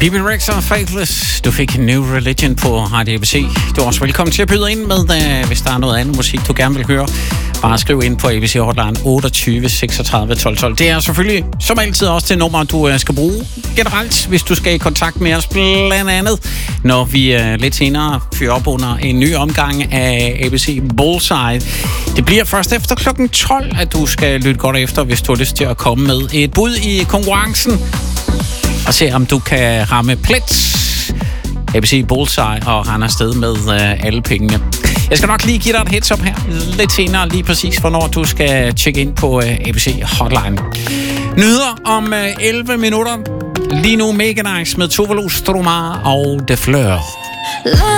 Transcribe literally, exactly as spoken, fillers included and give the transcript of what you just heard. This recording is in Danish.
B B Rex og Faithless. Du fik New Religion på Radio A B C. Du er også velkommen til at byde ind med, uh, hvis der er noget andet musik, du gerne vil høre. Bare skriv ind på A B C Hotline otteogtyve seksogtredive tolv tolv. Det er selvfølgelig som altid også det nummer, du uh, skal bruge generelt, hvis du skal i kontakt med os, blandt andet, når vi uh, lidt senere fyrer op under en ny omgang af A B C Bullseye. Det bliver først efter klokken tolv, at du skal lytte godt efter, hvis du har lyst til at komme med et bud i konkurrencen og se, om du kan ramme plet. A B C Bullseye og rende afsted med uh, alle pengene. Jeg skal nok lige give dig et heads up her lidt senere, lige præcis hvornår du skal tjekke ind på uh, A B C Hotline. Nyder om uh, elleve minutter. Lige nu Mega Nice med Tovolo Stromar og De Fleur.